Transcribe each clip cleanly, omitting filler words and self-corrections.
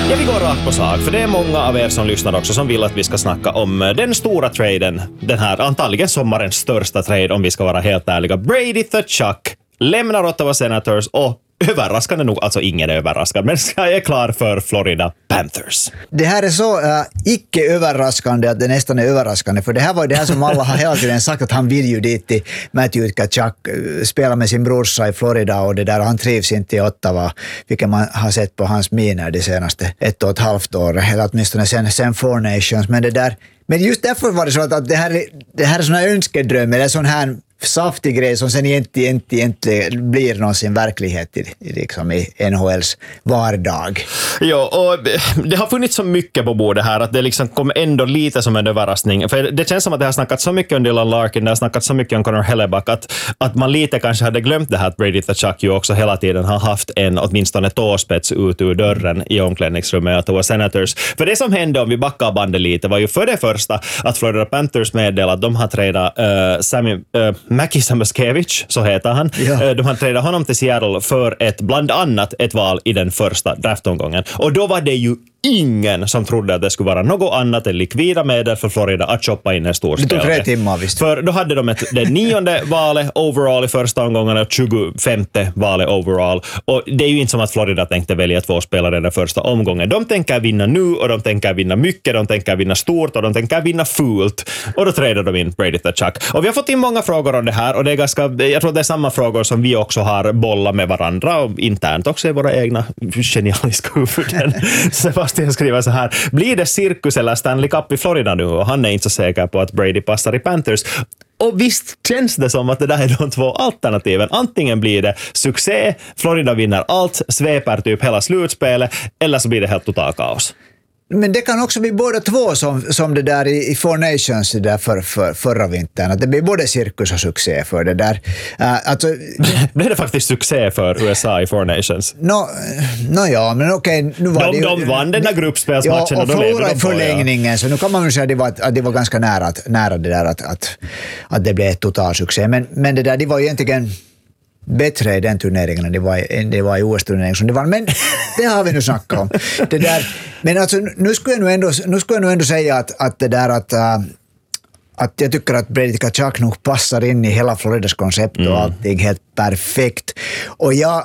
Ja, vi går rakt på sak, för det är många av er som lyssnar också som vill att vi ska snacka om den stora traden, den här antagligen sommarens största trade om vi ska vara helt ärliga. Brady the Chuck lämnar Ottawa Senators och överraskande nog, alltså ingen är överraskad, men jag är klar för Florida Panthers. Det här är så icke överraskande att det nästan är överraskande, för det här var det här som alla har hela tiden sagt att han vill ju dit till Matthew Tkachuk, spela med sin brorsa i Florida och det där, han trivs inte i Ottawa, vilket man har sett på hans miner de senaste 1,5 år, eller åtminstone sen Four Nations, men just därför var det så att det här är sån här önskedröm, eller sån här saftig grej som sen inte blir någonsin verklighet liksom i NHLs vardag. Ja, och det har funnits så mycket på bordet här att det liksom kom ändå lite som en överraskning. För det känns som att det har snackat så mycket om Dylan Larkin, det har snackat så mycket om Connor Hellebuck att man lite kanske hade glömt det här att Brady Tkachuk ju också hela tiden har haft åtminstone tåspets ut ur dörren i omklädningsrummet att det var Senators. För det som hände, om vi backar bandet lite, var ju för det första att Florida Panthers meddelade att de har tradat Mackie Samoskevich, så heter han. Ja. De har tradat honom till Seattle för bland annat ett val i den första draftomgången. Och då var det ju ingen som trodde att det skulle vara något annat än likvida medel för Florida att shoppa in en stor spelare. Det tog 3 timmar, visst. För då hade de det 9:e valet overall i första omgången och 25:e valet overall. Och det är ju inte som att Florida tänkte välja 2 spelare i den första omgången. De tänker vinna nu och de tänker vinna mycket, de tänker vinna stort och de tänker vinna fult. Och då tradar de in Brady Tkachuk. Och vi har fått in många frågor om det här och det är jag tror det är samma frågor som vi också har bollat med varandra och internt också i våra egna genialiska huvuden. Sebastian skriver så här: blir det cirkus eller Stanley Cup i Florida nu? Och han är inte så säker på att Brady passar i Panthers. Och visst känns det som att det där är de 2 alternativen. Antingen blir det succé, Florida vinner allt, sveper typ hela slutspelet, eller så blir det helt total kaos. Men det kan också bli båda 2 som det där i Four Nations det där förra vintern. Att det blir både cirkus och succé för det där. Alltså, blev det faktiskt succé för USA i Four Nations? Ja, men okej. Nu var de vann den där gruppspelsmatchen. Ja, och förlorade i förlängningen. Så nu kan man ju säga att det var ganska nära det där att det blev ett total succé. Men det där, det var ju egentligen bättre i den turneringen än det var i OS-turneringen som det var. Men det har vi nu snackat om. Det där, men alltså, nu skulle jag nog ändå säga att det där att jag tycker att Brady Tkachuk nog passar in i hela Floridas koncept och allting helt perfekt. Och jag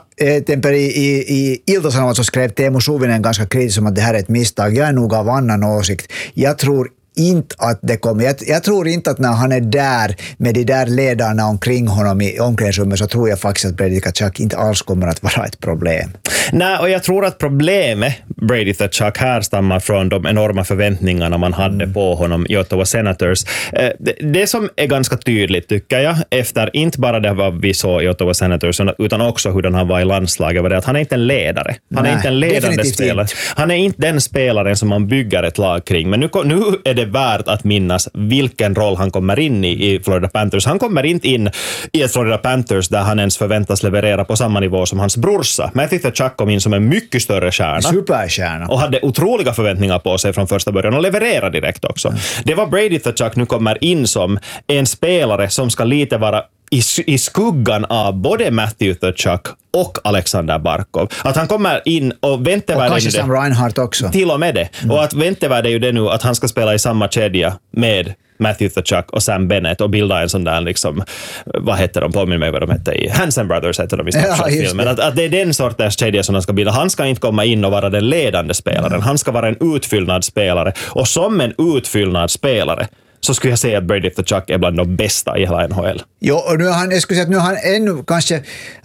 i Ilta-Sanomat så skrev Teemu Suvinen ganska kritiskt om att det här är ett misstag. Jag är nog av annan åsikt. Jag tror inte att det kommer. Jag tror inte att när han är där med de där ledarna omkring honom i omklädningsrummet så tror jag faktiskt att Brady Tkachuk inte alls kommer att vara ett problem. Nej, och jag tror att problemet Brady Tkachuk härstammar från de enorma förväntningarna man hade på honom i Ottawa Senators. Det som är ganska tydligt tycker jag, efter inte bara det vad vi såg i Ottawa Senators utan också hur han var i landslaget, var det att han är inte en ledare. Han är inte en ledande spelare. Inte. Han är inte den spelaren som man bygger ett lag kring. Men nu är det värt att minnas vilken roll han kommer in i Florida Panthers. Han kommer inte in i ett Florida Panthers där han ens förväntas leverera på samma nivå som hans brorsa. Matthew Tkachuk kom in som en mycket större stjärna. Superstjärna. Och hade otroliga förväntningar på sig från första början och levererade direkt också. Det var Brady Tkachuk nu kommer in som en spelare som ska lite vara i skuggan av både Matthew Tkachuk och Alexander Barkov. Att han kommer in och väntevärde... Och kanske Sam Reinhart också. Till och med det. Och att väntevärde är ju det nu att han ska spela i samma kedja med Matthew Tkachuk och Sam Bennett och bilda en sån där liksom, vad heter de? Påminner mig vad de hette i Hansen Brothers heter de i Snapchat-filmen. Att det är den sortens kedja som han ska bilda. Han ska inte komma in och vara den ledande spelaren. Han ska vara en utfyllnadsspelare. Och som en utfyllnadsspelare så skulle jag säga att Brady Tkachuk är bland de bästa i hela NHL. Jo, och jag skulle säga att nu är han ännu kanske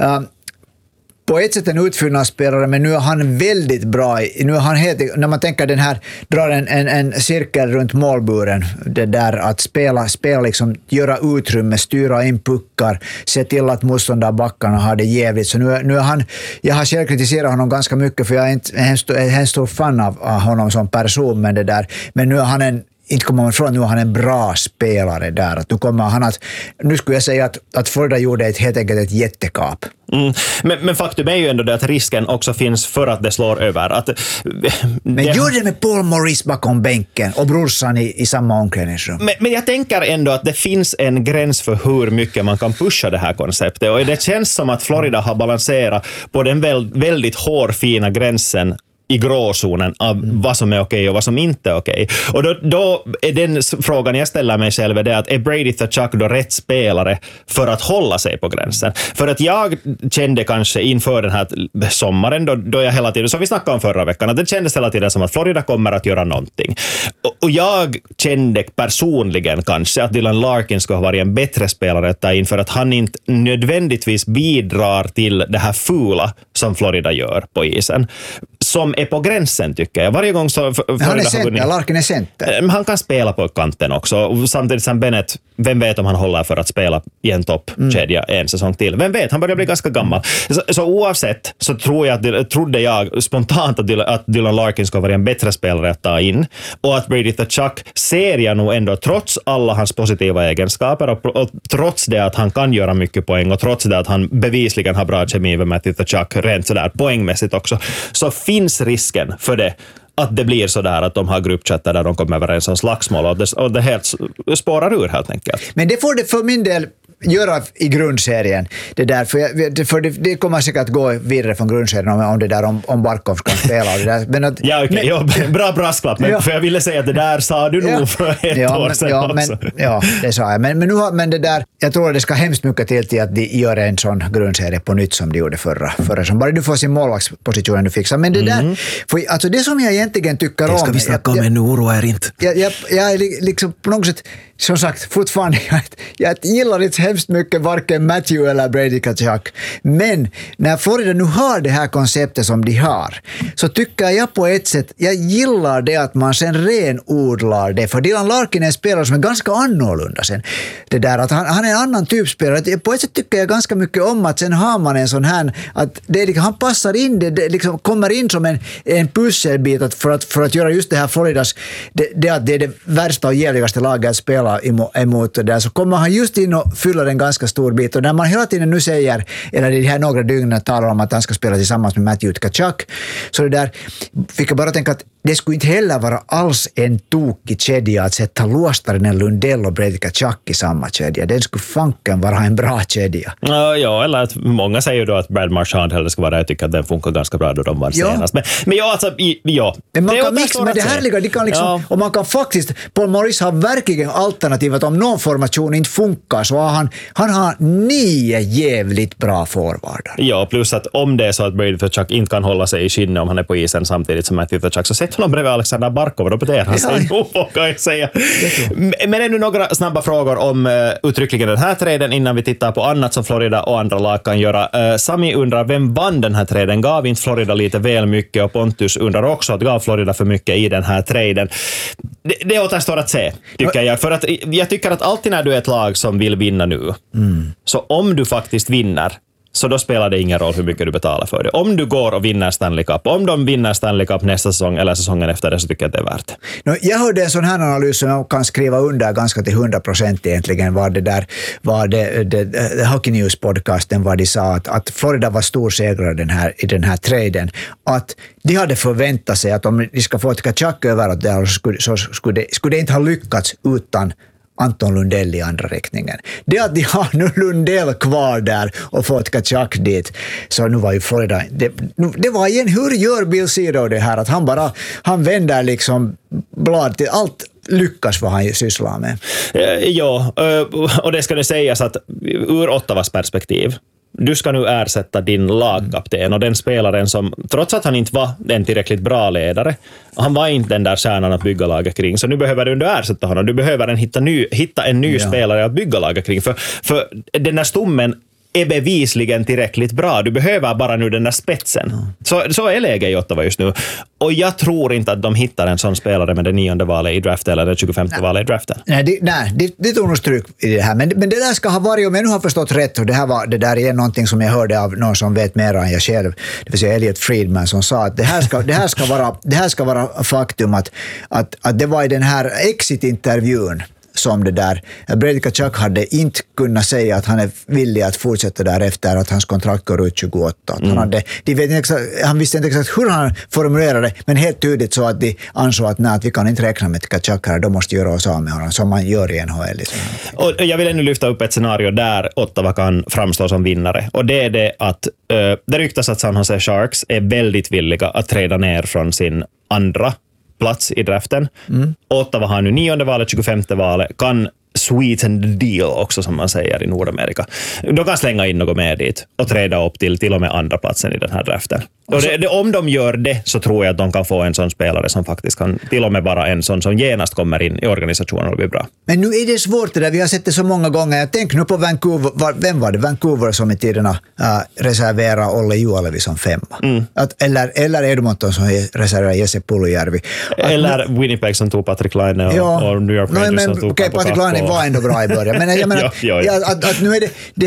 på ett sätt en utfyllnadsspelare, men nu är han väldigt bra. Nu är han när man tänker den här, drar en cirkel runt målburen, det där att spela liksom, göra utrymme, styra in puckar, se till att motståndarbackarna har det jävligt. Så nu är han, jag har själv kritiserat honom ganska mycket för jag är inte en stor fan av honom som person, men nu är han inte kommer man ifrån, nu är han en bra spelare där. Att nu skulle jag säga att Florida gjorde helt enkelt ett jättekap. Men faktum är ju ändå det att risken också finns för att det slår över. Men gör det med Paul Maurice bakom bänken och brorsan i samma omklädningsrum. Men jag tänker ändå att det finns en gräns för hur mycket man kan pusha det här konceptet. Och det känns som att Florida har balanserat på den väldigt hårfina gränsen i gråzonen av vad som är okej och vad som inte är okej. Och då är den frågan jag ställer mig själv är det att är Brady Tkachuk då rätt spelare för att hålla sig på gränsen? För att jag kände kanske inför den här sommaren då jag hela tiden, som vi snackade om förra veckan, att det kändes hela tiden som att Florida kommer att göra någonting. Och jag kände personligen kanske att Dylan Larkin skulle ha varit en bättre spelare att ta in för att han inte nödvändigtvis bidrar till det här fula som Florida gör på isen. Som är på gränsen tycker jag. Varje gång så... Han är center, Larkin är center. Han kan spela på kanten också. Och samtidigt som Bennett, vem vet om han håller för att spela i en toppkedja en säsong till. Vem vet, han börjar bli ganska gammal. Så oavsett så trodde jag spontant att Dylan Larkin ska vara en bättre spelare att ta in. Och att Brady Tkachuk ser jag nog ändå trots alla hans positiva egenskaper och trots det att han kan göra mycket poäng och trots det att han bevisligen har bra kemi med Matthew Tkachuk rent sådär poängmässigt också, så finns risken för det att det blir så där att de har gruppchattar där de kommer överens om slagsmål och det helt spårar ur helt enkelt. Men det får det för min del göra i grundserien. Det där, för det kommer säkert att gå vidare från grundserien om det där om Barkov kan spela. Och det där. Men att, ja, okej. Okay. Bra brasklapp. Men för jag ville säga att det där sa du nog för ett år sedan också. Ja, det sa jag. Men det där, jag tror att det ska hemskt mycket till att de gör en sån grundserie på nytt som de gjorde förra som bara du får sin målvaktsposition du fixar. Men det där, för, alltså det som jag egentligen tycker om... Det ska vi snacka om, men oroa er inte. Jag är liksom på något sätt, som sagt, fortfarande, jag gillar inte hemskt mycket varken Matthew eller Brady Tkachuk. Men när Florida nu har det här konceptet som de har, så tycker jag på ett sätt, jag gillar det att man sen renodlar det. För Dylan Larkin är en spelare som är ganska annorlunda sen. Det där att han är en annan typ spelare. På ett sätt tycker jag ganska mycket om att sen har man en sån här, att det, han passar in, det liksom kommer in som en pusselbit för att göra just det här Floridas, det att det är det värsta och jävligaste laget att spela emot det där, så kommer han just in och fyller en ganska stor bit. Och när man hela tiden nu säger, eller i de här några dygnen talar om att han ska spela tillsammans med Matthew Tkachuk, så det där fick jag bara tänka att det skulle inte heller vara alls en tokig kedja att sätta Luostarinen, Lundell och Brady Tkachuk i samma kedja. Den skulle fanken vara en bra kedja. Ja, eller att många säger då att Brad Marchand heller ska vara, jag tycker att den funkar ganska bra då de var senast. Men ja, alltså, ja. Men man kan mixa med det härliga, det kan liksom, och man kan faktiskt, Paul Maurice har verkligen alternativet om någon formation inte funkar, så han har 9 jävligt bra forwarder. Ja, plus att om det är så att Brady Tkachuk inte kan hålla sig i skinnet om han är på isen samtidigt som Matthew Tkachuk, så sätter honom bredvid Alexander Barkov och då beter han sig nog, kan jag säga. Men ännu några snabba frågor om uttryckligen den här traden innan vi tittar på annat som Florida och andra lag kan göra. Sami undrar, vem vann den här traden? Gav inte Florida lite väl mycket? Och Pontus undrar också att gav Florida för mycket i den här traden? Det återstår att se, tycker jag. För att jag tycker att alltid när du är ett lag som vill vinna nu, så om du faktiskt vinner, så då spelar det ingen roll hur mycket du betalar för det. Om du går och vinner Stanley Cup, om de vinner Stanley Cup nästa säsong eller säsongen efter det, så tycker jag att det är värt det. Jag hörde en sån här analys som jag kan skriva under ganska till 100% egentligen, var det Hockey News podcasten, var de sa att Florida var stor segrare i den här traden. Att de hade förväntat sig att om de ska få ett Tkachuk över där, så skulle det inte ha lyckats utan Anton Lundell i andra riktningen. Det att de har nu Lundell kvar där och fått Tkachuk dit, så nu var ju Florida, det var igen, hur gör Bill Zero det här, att han vänder liksom blad till allt lyckas vad han sysslar med. Ja, och det ska det sägas att ur Ottawas perspektiv, du ska nu ersätta din lagkapten och den spelaren som, trots att han inte var en tillräckligt bra ledare, han var inte den där kärnan att bygga laget kring, så nu behöver du ersätta honom. Du behöver hitta en ny spelare att bygga laget kring, för den där stommen är bevisligen tillräckligt bra. Du behöver bara nu den där spetsen. Så är läget i Ottawa just nu. Och jag tror inte att de hittar en sån spelare med det 9:e valet i draften eller det 25:e valet i draften. Det tog nog stryk i det här. Men det där ska ha varit, om jag nu har förstått rätt, och det där är någonting som jag hörde av någon som vet mer än jag själv, det vill säga Elliot Friedman, som sa att det här ska vara faktum att det var i den här exit-intervjun som det där. Brady Tkachuk hade inte kunnat säga att han är villig att fortsätta därefter, att hans kontrakt går ut 28. Han visste inte exakt hur han formulerade det, men helt tydligt så att de ansåg att vi kan inte räkna med Tkachuk här, då måste göra oss av med honom, som man gör i NHL. Liksom. Och jag vill ännu lyfta upp ett scenario där Ottawa kan framstå som vinnare, och det är det att det ryktas att San Jose Sharks är väldigt villiga att träda ner från sin andra plats i draften. Ottawa har nu 9:e valet, 25:e valet, kan sweeten the deal också, som man säger i Nordamerika. De kan slänga in något med dit och träda upp till och med andra platsen i den här draften. Och om de gör det så tror jag att de kan få en sån spelare som faktiskt kan till och med vara en sån som genast kommer in i organisationen och blir bra. Men nu är det svårt det där, vi har sett det så många gånger. Jag tänker nu på Vancouver, vem var det? Vancouver som i tiderna reserverar Olle Juolevi som 5. Eller Edmonton som reserverar Jesse Puljujärvi. Eller Winnipeg som tog Patrik Laine och New York Rangers som tog Patrik Laine var ändå bra i början. Men jag menar, att nu är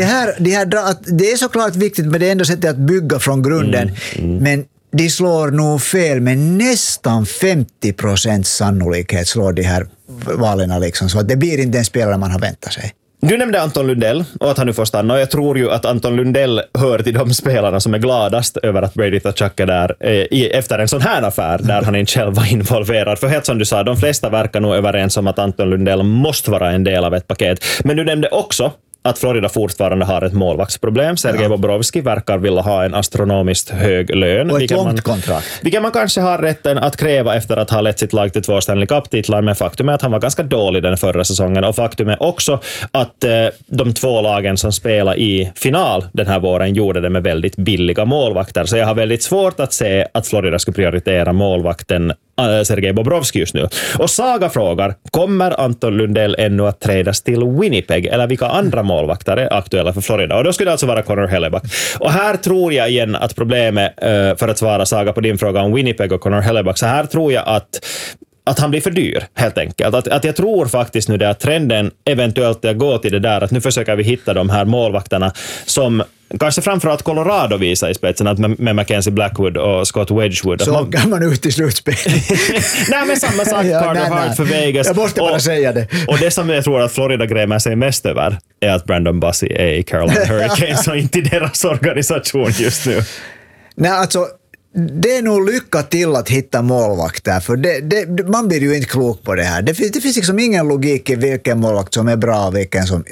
det är såklart viktigt, men det är ändå sättet att bygga från grunden. Men de slår nog fel med nästan 50% sannolikhet slår de här valen liksom, så att det blir inte den spelare man har väntat sig. Du nämnde Anton Lundell och att han nu får stanna, och jag tror ju att Anton Lundell hör till de spelarna som är gladast över att Brady Tkachuk är där efter en sån här affär där han inte själv var involverad. För helt som du sa, de flesta verkar nog överens om att Anton Lundell måste vara en del av ett paket. Men du nämnde också att Florida fortfarande har ett målvaktsproblem. Sergej Bobrovsky verkar vilja ha en astronomiskt hög lön. Och ett långt kontrakt. Vilket man kanske har rätten att kräva efter att ha lett sitt lag till 2 Stanley Cup-titlar, men faktum är att han var ganska dålig den förra säsongen, och faktum är också att de 2 lagen som spelar i final den här våren gjorde det med väldigt billiga målvakter. Så jag har väldigt svårt att se att Florida skulle prioritera målvakten Sergej Bobrovsky just nu. Och Saga frågar, kommer Anton Lundell ännu att trädas till Winnipeg, eller vilka andra målvakter är aktuella för Florida? Och då skulle det alltså vara Connor Hellebuyck. Och här tror jag igen att problemet, för att svara Saga på din fråga om Winnipeg och Connor Hellebuyck, så här tror jag att han blir för dyr, helt enkelt. Att jag tror faktiskt nu det att trenden eventuellt är att gå till det där, att nu försöker vi hitta de här målvakterna som kanske framförallt Colorado visar i spetsen, att med Mackenzie Blackwood och Scott Wedgwood. Så kan man ut i slutspel. Nej, men samma sak Carter Hart för Vegas. Jag måste bara säga det. Och det som jag tror att Florida grämer sig mest över är att Brandon Bussi är i Carolina Hurricanes och inte i deras organisation just nu. Nej, alltså det är nog lycka till att hitta målvakter, för man blir ju inte klok på det här. Det finns liksom ingen logik i vilken målvakt som är bra och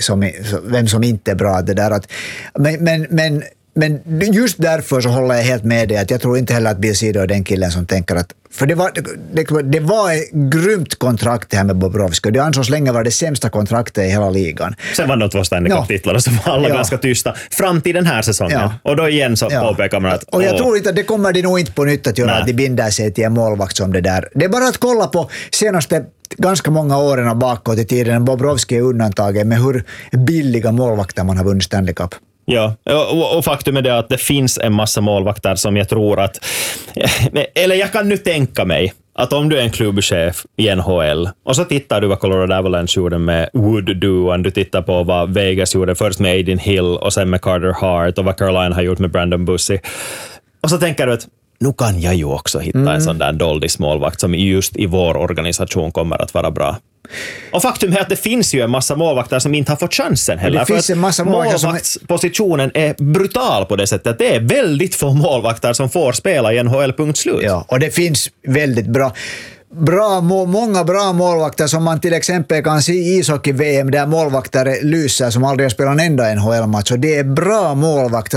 vem som inte är bra. Det där att, men just därför så håller jag helt med dig, att jag tror inte heller att Bill Cedar är den killen som tänker att, för det var ett grymt kontrakt det här med Bobrovsky. Det ansågs länge vara det sämsta kontraktet i hela ligan. Sen var det 2 Stanley Cup-titlar och så var alla ganska tysta fram till den här säsongen. Ja. Och då igen så påpekar man att... Och jag tror inte att det kommer de nog inte på nytt att göra, att de binder sig till en målvakt som det där. Det är bara att kolla på senaste ganska många åren bakåt i tiden. Bobrovsky är undantaget med hur billiga målvakter man har vunnit Stanley Cup. Ja, och faktum är det att det finns en massa målvakter som jag tror att, eller jag kan nu tänka mig att om du är en klubbchef i NHL och så tittar du vad Colorado Avalanche gjorde med Wood Duan, du tittar på vad Vegas gjorde först med Adin Hill och sen med Carter Hart och vad Carolina har gjort med Brandon Bussi, och så tänker du att nu kan jag ju också hitta en sån där doldis målvakt som just i vår organisation kommer att vara bra. Och faktum är att det finns ju en massa målvakter som inte har fått chansen heller. Det finns en massa målvaktspositionen är brutal på det sättet. Det är väldigt få målvakter som får spela i NHL, punkt slut. Ja, och det finns väldigt många bra målvakter som man till exempel kan se i ishockey-VM där målvakter lyser som aldrig har spelat en enda NHL-match. Och det är bra målvakter.